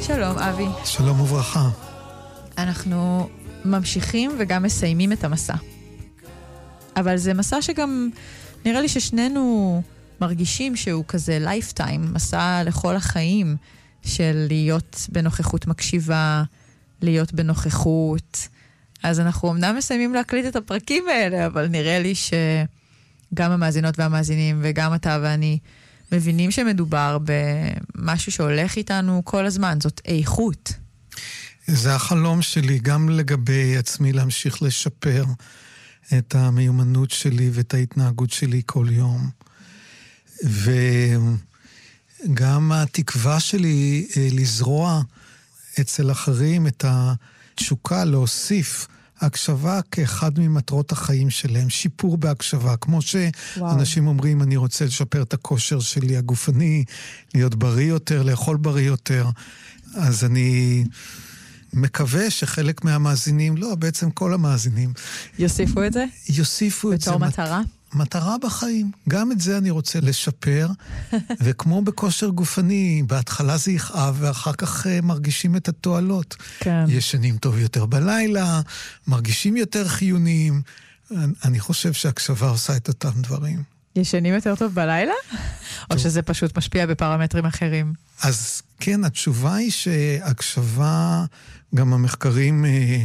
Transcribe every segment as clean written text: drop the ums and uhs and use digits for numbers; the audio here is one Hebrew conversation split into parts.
שלום, אבי. שלום וברכה. אנחנו ממשיכים וגם מסיימים את המסע. אבל זה מסע שגם נראה לי ששנינו מרגישים שהוא כזה לייפטיים, מסע לכל החיים של להיות בנוכחות מקשיבה, להיות בנוכחות. אז אנחנו אמנם מסיימים להקליט את הפרקים האלה, אבל נראה לי שגם המאזינות והמאזינים וגם אתה ואני מבינים שמדובר במשהו שהולך איתנו כל הזמן, זאת איכות. זה החלום שלי, גם לגבי עצמי להמשיך לשפר את המיומנות שלי ואת ההתנהגות שלי כל יום. וגם התקווה שלי לזרוע אצל אחרים את התשוקה להוסיף הקשבה כאחד ממטרות החיים שלהם, שיפור בהקשבה, כמו שאנשים אומרים, אני רוצה לשפר את הכושר שלי הגופני, להיות בריא יותר, לאכול בריא יותר, אז אני מקווה שחלק מהמאזינים, לא, בעצם כל המאזינים, יוסיפו את זה? יוסיפו את זה. בתור מטרה? מטרה בחיים. גם את זה אני רוצה לשפר, וכמו בכושר גופני, בהתחלה זה יכאב, ואחר כך מרגישים את התועלות. כן. ישנים טוב יותר בלילה, מרגישים יותר חיוניים. אני חושב שהקשבה עושה את אותם דברים. ישנים יותר טוב בלילה? או שזה פשוט משפיע בפרמטרים אחרים? אז כן, התשובה היא שהקשבה, גם המחקרים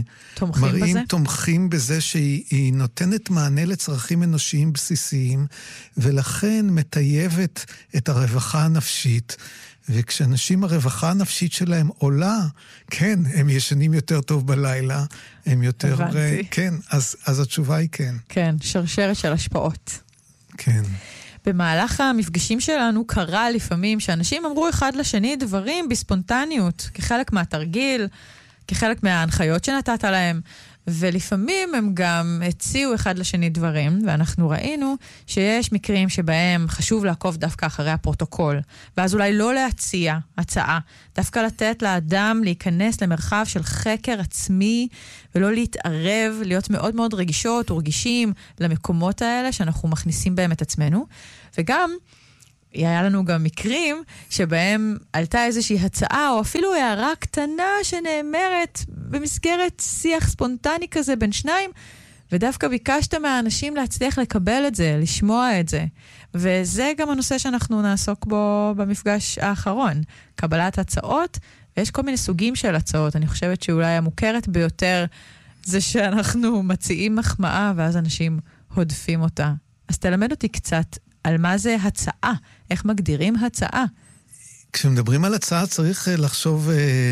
תומכים בזה שהיא נותנת מענה לצרכים אנושיים בסיסיים, ולכן מטייבת את הרווחה הנפשית, וכשאנשים הרווחה הנפשית שלהם עולה, כן, הם ישנים יותר טוב בלילה, הם יותר... כן, אז התשובה היא כן. כן, שרשרת של השפעות. כן. במהלך המפגשים שלנו קרה לפעמים שאנשים אמרו אחד לשני דברים בספונטניות, כחלק מהתרגיל, כחלק מההנחיות שנתת להם, ולפעמים הם גם הציעו אחד לשני דברים, ואנחנו ראינו שיש מקרים שבהם חשוב לעקוב דווקא אחרי הפרוטוקול, ואז אולי לא להציע הצעה, דווקא לתת לאדם להיכנס למרחב של חקר עצמי, ולא להתערב, להיות מאוד מאוד רגישות ורגישים למקומות האלה שאנחנו מכניסים בהם את עצמנו, וגם היה לנו גם מקרים שבהם עלתה איזושהי הצעה, או אפילו הערה קטנה שנאמרת במסגרת שיח ספונטני כזה בין שניים, ודווקא ביקשת מהאנשים להצליח לקבל את זה, לשמוע את זה. וזה גם הנושא שאנחנו נעסוק בו במפגש האחרון, קבלת הצעות, ויש כל מיני סוגים של הצעות. אני חושבת שאולי המוכרת ביותר זה שאנחנו מציעים מחמאה, ואז אנשים הודפים אותה. אז תלמד אותי קצת על מה זה הצעה, איך מגדירים הצעה. כשמדברים על הצעה צריך לחשוב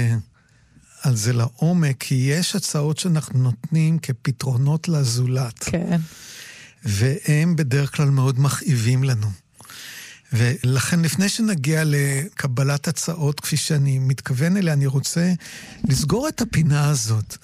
על זה לעומק, כי יש הצעות שאנחנו נותנים כפתרונות לזולת. כן. והם בדרך כלל מאוד מכאיבים לנו. ולכן לפני שנגיע לקבלת הצעות, כפי שאני מתכוון אליה, אני רוצה לסגור את הפינה הזאת,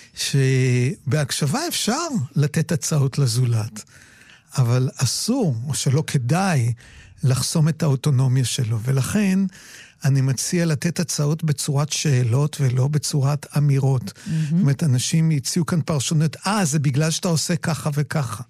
שבהקשבה אפשר לתת הצעות לזולת. אבל אסור, או שלא כדאי, לחסום את האוטונומיה שלו. ולכן אני מציע לתת הצעות בצורת שאלות ולא בצורת אמירות. זאת אומרת, אנשים הציעו כאן פרשנות, זה בגלל שאתה עושה ככה וככה.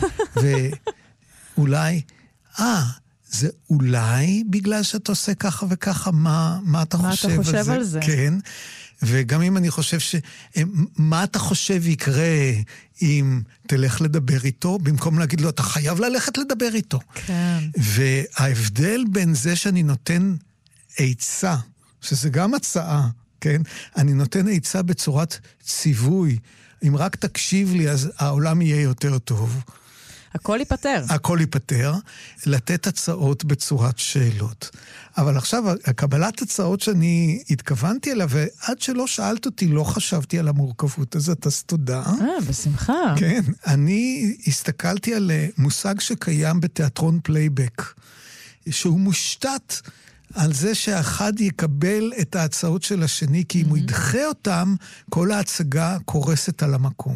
ואולי, זה אולי בגלל שאתה עושה ככה וככה, מה אתה חושב על זה? כן. וגם אם אני חושב מה אתה חושב יקרה אם תלך לדבר איתו, במקום להגיד לו, אתה חייב ללכת לדבר איתו. כן. וההבדל בין זה שאני נותן עצה, שזה גם הצעה, כן? אני נותן עצה בצורת ציווי. אם רק תקשיב לי, אז העולם יהיה יותר טוב. הכל ייפטר. הכל ייפטר, לתת הצעות בצורת שאלות. אבל עכשיו, הקבלת הצעות שאני התכוונתי אליה, ועד שלא שאלת אותי, לא חשבתי על המורכבות הזאת, אז תודה. בשמחה. כן, אני הסתכלתי על מושג שקיים בתיאטרון פלייבק, שהוא מושתת על זה שאחד יקבל את ההצעות של השני, כי אם הוא ידחה אותם, כל ההצגה קורסת על המקום.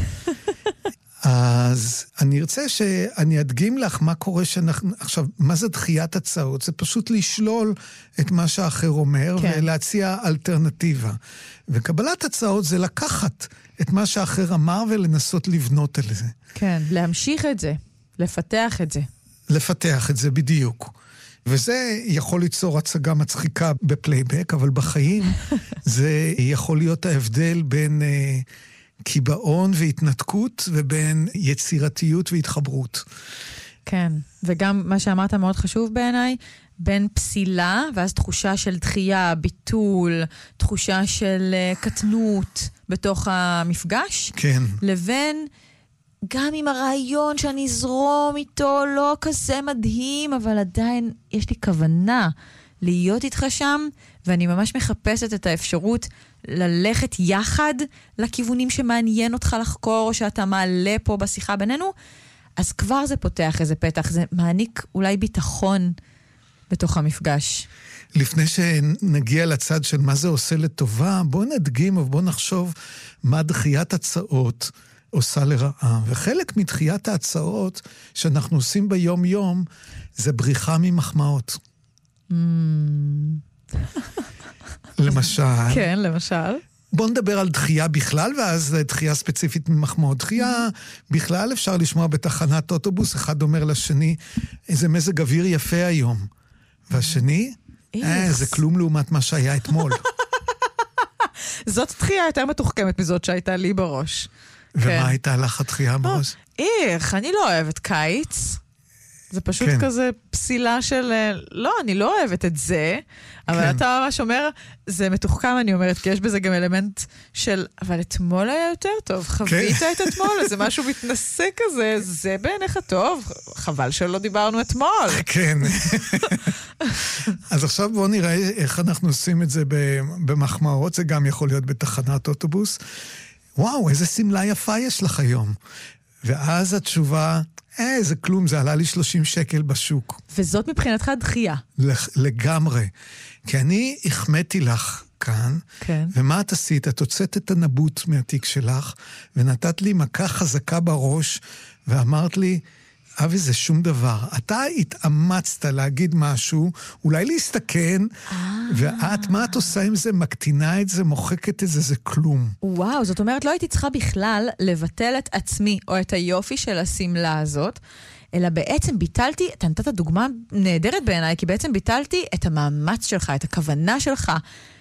אז אני ארצה שאני אדגים לך מה קורה שאנחנו... עכשיו, מה זה דחיית הצעות? זה פשוט לשלול את מה שהאחר אומר, כן. ולהציע אלטרנטיבה. וקבלת הצעות זה לקחת את מה שהאחר אמר ולנסות לבנות על זה. כן, להמשיך את זה, לפתח את זה. לפתח את זה בדיוק. וזה יכול ליצור הצגה מצחיקה בפלייבק, אבל בחיים זה יכול להיות ההבדל בין קיבעון והתנתקות, ובין יצירתיות והתחברות. כן, וגם מה שאמרת מאוד חשוב בעיניי, בין פסילה, ואז תחושה של דחייה, ביטול, תחושה של קטנות בתוך המפגש, כן. לבין גם עם הרעיון שאני אזרום איתו לא כזה מדהים, אבל עדיין יש לי כוונה להיות איתך שם, ואני ממש מחפשת את האפשרות ללכת יחד לכיוונים שמעניין אותך לחקור, או שאתה מעלה פה בשיחה בינינו, אז כבר זה פותח איזה פתח, זה מעניק אולי ביטחון בתוך המפגש. לפני שנגיע לצד של מה זה עושה לטובה, בוא נדגים ובוא נחשוב מה דחיית הצעות עושה לרעה. וחלק מדחיית ההצעות שאנחנו עושים ביום יום, זה בריחה ממחמאות. למשל. כן, למשל. בוא נדבר על דחייה בכלל, ואז דחייה ספציפית ממחמאות. דחייה בכלל אפשר לשמוע בתחנת אוטובוס, אחד אומר לשני, איזה מזג אוויר יפה היום. והשני, זה כלום לעומת מה שהיה אתמול. זאת דחייה יותר מתוחכמת מזאת שהייתה לי בראש. ומה הייתה לך הדחייה בראש? אני לא אוהבת קיץ. זה פשוט כזה פסילה של, לא, אני לא אוהבת את זה, אבל אתה ממש אומר, זה מתוחכם, אני אומרת, כי יש בזה גם אלמנט של, אבל אתמול היה יותר טוב, חווית את אתמול, זה משהו מתנסה כזה, זה בעיניך טוב, חבל שלא דיברנו אתמול. כן. אז עכשיו בואו נראה איך אנחנו עושים את זה במחמאות, זה גם יכול להיות בתחנת אוטובוס. וואו, איזה סמלה יפה יש לך היום. ואז התשובה, זה כלום, זה עלה לי 30 שקל בשוק. וזאת מבחינתך דחייה. לגמרי. כי אני החמאתי לך כאן, כן. ומה את עשית? את הוצאת את הנבוט מהתיק שלך, ונתת לי מכה חזקה בראש, ואמרת לי, אבי, זה שום דבר. אתה התאמצת להגיד משהו, אולי להסתכן, ואת, מה את עושה עם זה? מקטינה את זה, מוחקת את זה, זה כלום. וואו, זאת אומרת, לא הייתי צריכה בכלל לבטל את עצמי, או את היופי של הסמלה הזאת, אלא בעצם ביטלתי, אתה נתת דוגמה נהדרת בעיניי, כי בעצם ביטלתי את המאמץ שלך, את הכוונה שלך,